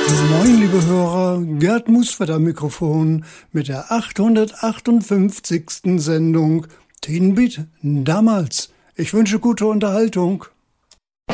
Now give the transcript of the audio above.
Moin, liebe Hörer, Gerd Musfert am Mikrofon mit der 858. Sendung Teen Beat damals. Ich wünsche gute Unterhaltung.